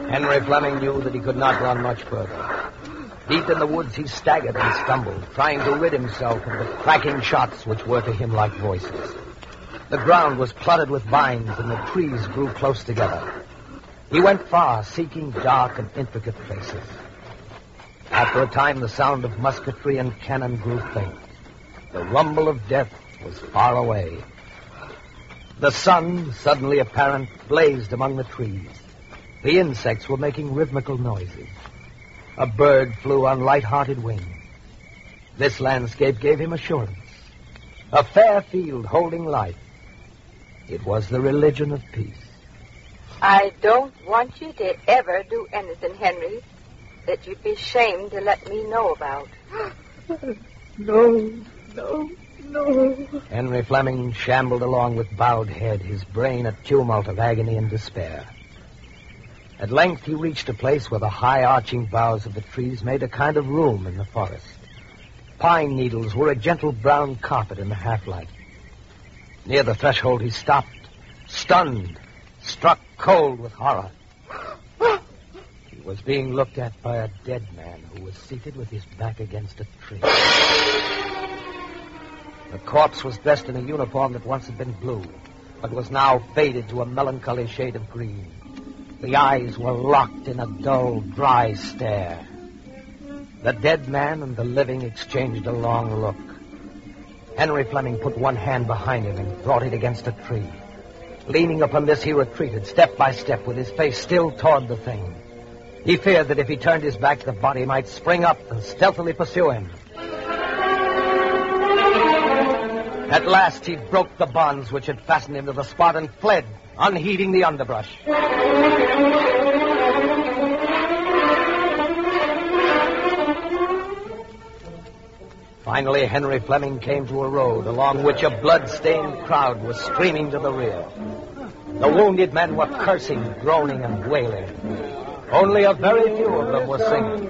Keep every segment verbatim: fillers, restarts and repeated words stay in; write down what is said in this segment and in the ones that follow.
Henry Fleming knew that he could not run much further. Deep in the woods, he staggered and stumbled, trying to rid himself of the cracking shots which were to him like voices. The ground was cluttered with vines, and the trees grew close together. He went far, seeking dark and intricate places. After a time, the sound of musketry and cannon grew faint. The rumble of death was far away. The sun, suddenly apparent, blazed among the trees. The insects were making rhythmical noises. A bird flew on light-hearted wings. This landscape gave him assurance. A fair field holding life. It was the religion of peace. I don't want you to ever do anything, Henry, that you'd be ashamed to let me know about. No, no, no. Henry Fleming shambled along with bowed head, his brain a tumult of agony and despair. At length he reached a place where the high arching boughs of the trees made a kind of room in the forest. Pine needles were a gentle brown carpet in the half-light. Near the threshold he stopped, stunned, struck cold with horror. He was being looked at by a dead man who was seated with his back against a tree. The corpse was dressed in a uniform that once had been blue, but was now faded to a melancholy shade of green. The eyes were locked in a dull, dry stare. The dead man and the living exchanged a long look. Henry Fleming put one hand behind him and brought it against a tree. Leaning upon this, he retreated step by step with his face still toward the thing. He feared that if he turned his back, the body might spring up and stealthily pursue him. At last, he broke the bonds which had fastened him to the spot and fled, unheeding the underbrush. Finally, Henry Fleming came to a road along which a blood-stained crowd was streaming to the rear. The wounded men were cursing, groaning, and wailing. Only a very few of them were singing.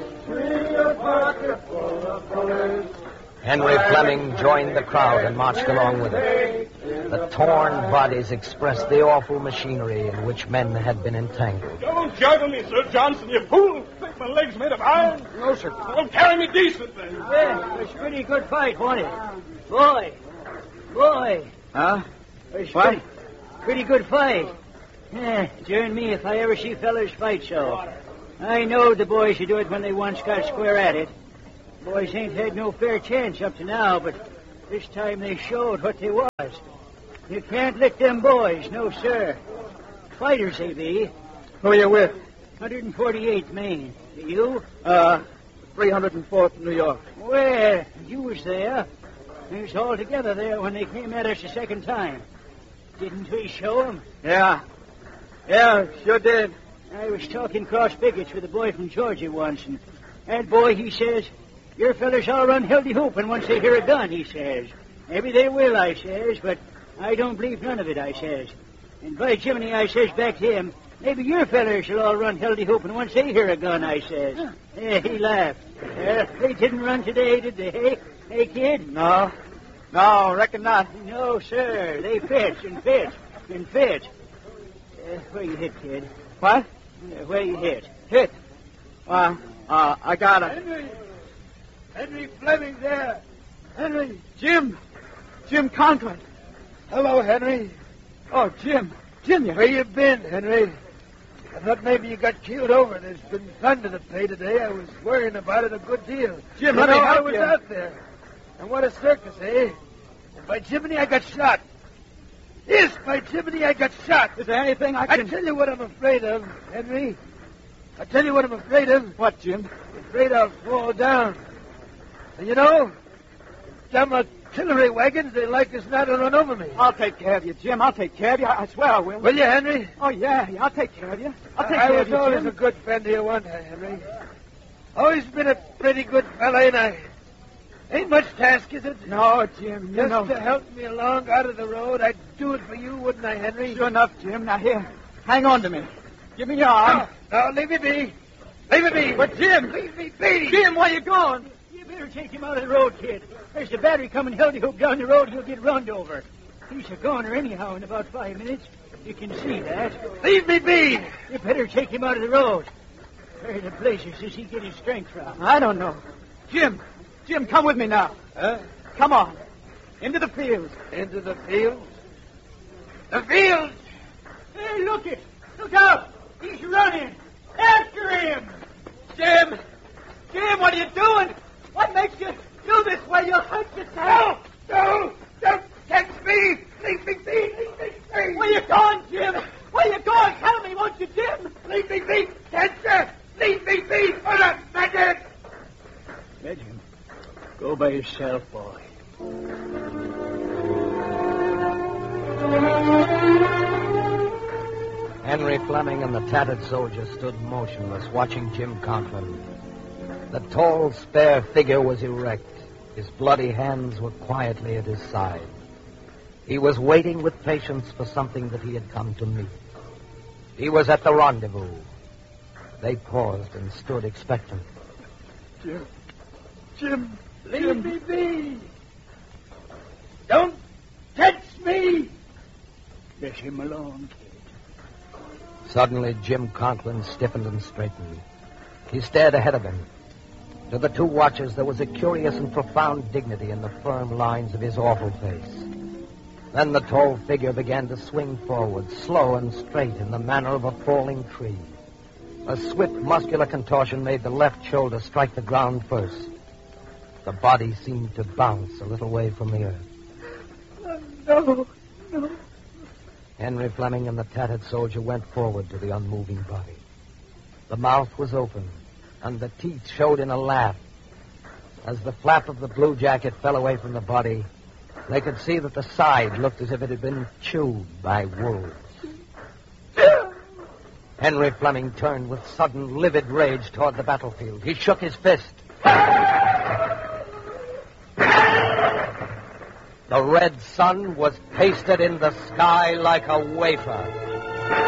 Henry Fleming joined the crowd and marched along with it. The torn bodies expressed the awful machinery in which men had been entangled. Don't juggle me, Sir Johnson, you fool. Think my legs made of iron? No, sir. Don't carry me decently. Yeah, it was a pretty good fight, wasn't it? Boy, boy. Huh? It was What? Pretty, pretty good fight. Yeah, darn me if I ever see fellers fight so. I know the boys who do it when they once got square at it. Boys ain't had no fair chance up to now, but this time they showed what they was. You can't lick them boys, no, sir. Fighters they be. Who are you with? one forty-eighth Maine. You? Uh, three hundred fourth New York. Well, you was there. We was all together there when they came at us the second time. Didn't we show 'em? Yeah. Yeah, sure did. I was talking cross pickets with a boy from Georgia once, and that boy, he says, your fellers all run hildy-hoopin' once they hear a gun, he says. Maybe they will, I says, but I don't believe none of it, I says. And by Jiminy, I says back to him, maybe your fellers will all run hildy-hoopin' once they hear a gun, I says. Huh. Yeah, he laughed. Uh, they didn't run today, did they, hey? Hey, kid? No. No, reckon not. No, sir. They pitch and pitch and pitch. Uh, where you hit, kid? What? Uh, where you hit? Hit. Uh, uh, I got it. Henry. Henry Fleming there. Henry. Jim. Jim Conklin. Hello, Henry. Oh, Jim. Jim, you... Where you been, Henry? I thought maybe you got killed over. There's been thunder to pay today. I was worrying about it a good deal. Jim, you let me know, I help was you. out there. And what a circus, eh? And by Jiminy, I got shot. Yes, by Jiminy, I got shot. Is there anything I I can... tell you what I'm afraid of, Henry. I tell you what I'm afraid of. What, Jim? I'm afraid I'll fall down. And you know, them artillery wagons, they like us now to run over me. I'll take care of you, Jim. I'll take care of you. I swear I will. Will you, Henry? Oh, yeah, yeah. I'll take care of you. I'll take I care was of you, always Jim. a good friend to you one time, Henry. Always been a pretty good fella, ain't I? Ain't much task, is it? No, Jim, you Just know... to help me along out of the road, I'd do it for you, wouldn't I, Henry? Sure enough, Jim. Now, here, hang on to me. Give me your arm. No, no, leave me be. Leave me be. But, Jim... Leave me be. Jim, where you going? You better take him out of the road, kid. There's the battery coming hildy-hoop down the road. He'll get runned over. He's a goner anyhow in about five minutes. You can see that. Leave me be! You better take him out of the road. Where the blazes does he get his strength from? I don't know. Jim, Jim, come with me now. Huh? Come on. Into the fields. Into the fields? The fields! Hey, look it! Look out! He's running! After him! Jim! Jim, what are you doing? What makes you do this way? You'll hurt yourself. No! Don't catch me! Leave me be! Leave me be! Where you going, Jim? Where you going? Tell me, won't you, Jim? Leave me be! Can't you? Leave me be for the maggot! Let him. Go by yourself, boy. Henry Fleming and the tattered soldier stood motionless, watching Jim Conklin. The tall, spare figure was erect. His bloody hands were quietly at his side. He was waiting with patience for something that he had come to meet. He was at the rendezvous. They paused and stood expectant. Jim. Jim. Leave Jim. me be. Don't touch me. Let him alone, kid. Suddenly, Jim Conklin stiffened and straightened. He stared ahead of him. To the two watchers, there was a curious and profound dignity in the firm lines of his awful face. Then the tall figure began to swing forward, slow and straight in the manner of a falling tree. A swift, muscular contortion made the left shoulder strike the ground first. The body seemed to bounce a little way from the earth. No, no. Henry Fleming and the tattered soldier went forward to the unmoving body. The mouth was open, and the teeth showed in a laugh. As the flap of the blue jacket fell away from the body, they could see that the side looked as if it had been chewed by wolves. Henry Fleming turned with sudden, livid rage toward the battlefield. He shook his fist. The red sun was pasted in the sky like a wafer.